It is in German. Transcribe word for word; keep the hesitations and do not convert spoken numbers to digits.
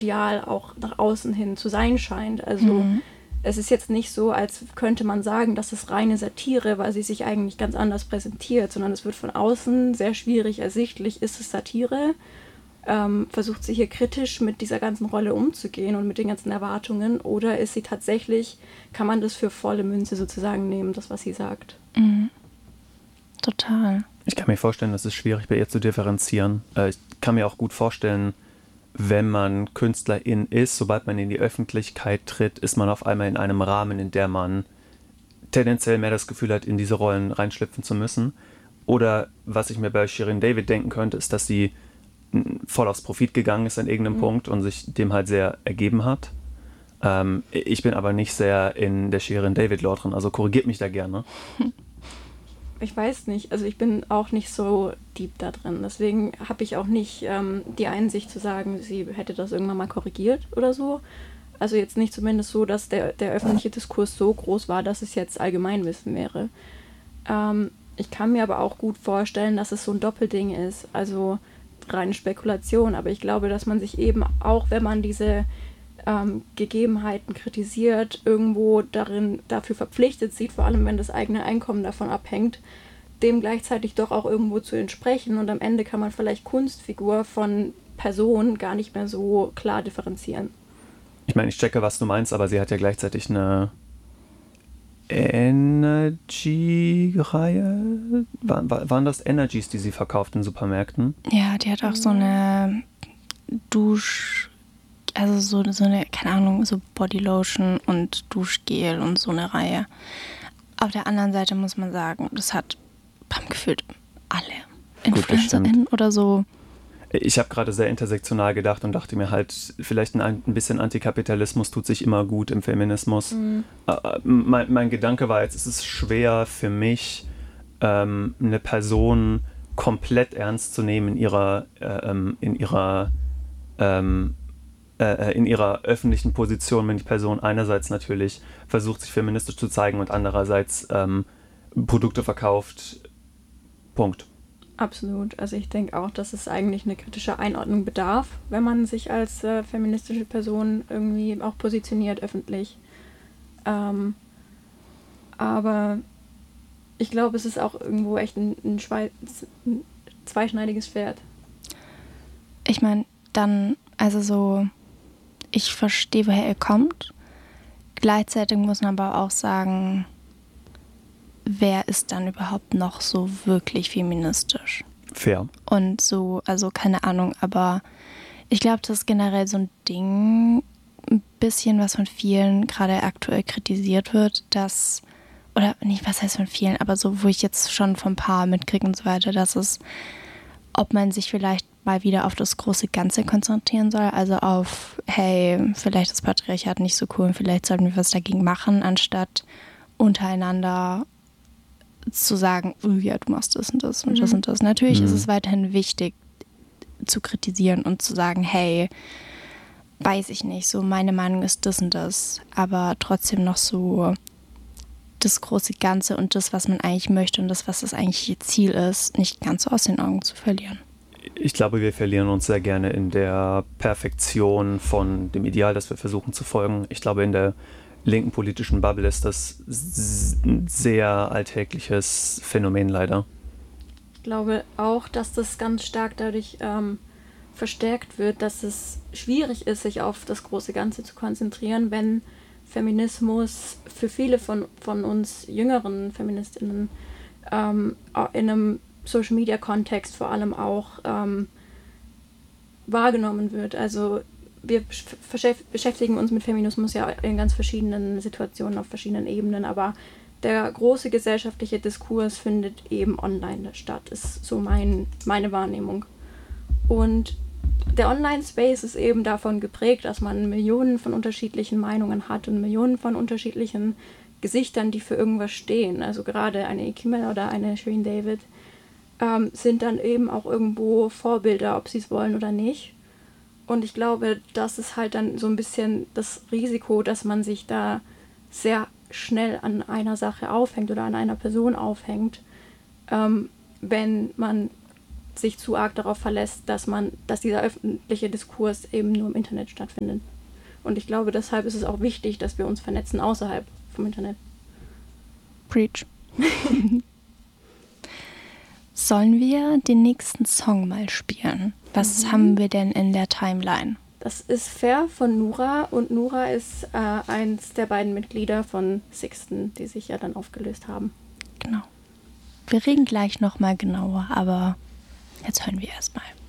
Ideal auch nach außen hin zu sein scheint. Also mhm. es ist jetzt nicht so, als könnte man sagen, das ist reine Satire, weil sie sich eigentlich ganz anders präsentiert, sondern es wird von außen sehr schwierig ersichtlich, ist es Satire? Ähm, versucht sie hier kritisch mit dieser ganzen Rolle umzugehen und mit den ganzen Erwartungen, oder ist sie tatsächlich, kann man das für volle Münze sozusagen nehmen, das, was sie sagt? Mhm. Total. Ich kann mir vorstellen, das ist schwierig bei ihr zu differenzieren. Äh, ich kann mir auch gut vorstellen, wenn man Künstlerin ist, sobald man in die Öffentlichkeit tritt, ist man auf einmal in einem Rahmen, in der man tendenziell mehr das Gefühl hat, in diese Rollen reinschlüpfen zu müssen. Oder was ich mir bei Shirin David denken könnte, ist, dass sie voll aufs Profit gegangen ist an irgendeinem mhm. Punkt und sich dem halt sehr ergeben hat. Ähm, ich bin aber nicht sehr in der Shirin David Lore drin, also korrigiert mich da gerne. Ich weiß nicht, also ich bin auch nicht so deep da drin, deswegen habe ich auch nicht ähm, die Einsicht zu sagen, sie hätte das irgendwann mal korrigiert oder so. Also jetzt nicht zumindest so, dass der, der öffentliche Diskurs so groß war, dass es jetzt Allgemeinwissen wäre. Ähm, ich kann mir aber auch gut vorstellen, dass es so ein Doppelding ist, also reine Spekulation, aber ich glaube, dass man sich eben auch, wenn man diese ähm, Gegebenheiten kritisiert, irgendwo darin dafür verpflichtet sieht, vor allem wenn das eigene Einkommen davon abhängt, dem gleichzeitig doch auch irgendwo zu entsprechen, und am Ende kann man vielleicht Kunstfigur von Person gar nicht mehr so klar differenzieren. Ich meine, ich checke, was du meinst, aber sie hat ja gleichzeitig eine Energy-Reihe? War, war, waren das Energies, die sie verkauft in Supermärkten? Ja, die hat auch so eine Dusch... Also so, so eine, keine Ahnung, so Bodylotion und Duschgel und so eine Reihe. Auf der anderen Seite muss man sagen, das hat gefühlt alle InfluencerInnen oder so. Ich habe gerade sehr intersektional gedacht und dachte mir halt, vielleicht ein, ein bisschen Antikapitalismus tut sich immer gut im Feminismus. Mhm. Äh, mein, mein Gedanke war jetzt, es ist schwer für mich, ähm, eine Person komplett ernst zu nehmen in ihrer, äh, in ihrer ähm, in ihrer öffentlichen Position, wenn die Person einerseits natürlich versucht, sich feministisch zu zeigen und andererseits ähm, Produkte verkauft. Punkt. Absolut. Also ich denke auch, dass es eigentlich eine kritische Einordnung bedarf, wenn man sich als äh, feministische Person irgendwie auch positioniert öffentlich. Ähm, aber ich glaube, es ist auch irgendwo echt ein, ein, Schwe- ein zweischneidiges Schwert. Ich meine, dann, also so, ich verstehe, woher er kommt. Gleichzeitig muss man aber auch sagen, wer ist dann überhaupt noch so wirklich feministisch? Fair. Und so, also keine Ahnung, aber ich glaube, das ist generell so ein Ding, ein bisschen, was von vielen gerade aktuell kritisiert wird, dass, oder nicht, was heißt von vielen, aber so, wo ich jetzt schon von ein paar mitkriege und so weiter, dass es, ob man sich vielleicht mal wieder auf das große Ganze konzentrieren soll, also auf, hey, vielleicht ist Patriarchat nicht so cool und vielleicht sollten wir was dagegen machen, anstatt untereinander zu sagen, oh ja, du machst das und das und mhm. das und das. Natürlich mhm. ist es weiterhin wichtig zu kritisieren und zu sagen, hey, weiß ich nicht, so meine Meinung ist das und das, aber trotzdem noch so das große Ganze und das, was man eigentlich möchte und das, was das eigentliche Ziel ist, nicht ganz so aus den Augen zu verlieren. Ich glaube, wir verlieren uns sehr gerne in der Perfektion von dem Ideal, das wir versuchen zu folgen. Ich glaube, in der linken politischen Bubble ist das ein sehr alltägliches Phänomen leider. Ich glaube auch, dass das ganz stark dadurch ähm, verstärkt wird, dass es schwierig ist, sich auf das große Ganze zu konzentrieren, wenn Feminismus für viele von, von uns jüngeren Feministinnen ähm, in einem Social-Media-Kontext vor allem auch ähm, wahrgenommen wird. Also wir beschäftigen uns mit Feminismus ja in ganz verschiedenen Situationen, auf verschiedenen Ebenen, aber der große gesellschaftliche Diskurs findet eben online statt, ist so mein, meine Wahrnehmung. Und der Online-Space ist eben davon geprägt, dass man Millionen von unterschiedlichen Meinungen hat und Millionen von unterschiedlichen Gesichtern, die für irgendwas stehen. Also gerade eine Ikimel oder eine Shirin David ähm, sind dann eben auch irgendwo Vorbilder, ob sie es wollen oder nicht. Und ich glaube, das ist halt dann so ein bisschen das Risiko, dass man sich da sehr schnell an einer Sache aufhängt oder an einer Person aufhängt, ähm, wenn man sich zu arg darauf verlässt, dass man, dass dieser öffentliche Diskurs eben nur im Internet stattfindet. Und ich glaube, deshalb ist es auch wichtig, dass wir uns vernetzen außerhalb vom Internet. Preach. Sollen wir den nächsten Song mal spielen? Was mhm. haben wir denn in der Timeline? Das ist Fair von Nura und Nura ist äh, eins der beiden Mitglieder von Sixten, die sich ja dann aufgelöst haben. Genau. Wir reden gleich nochmal genauer, aber jetzt hören wir erstmal.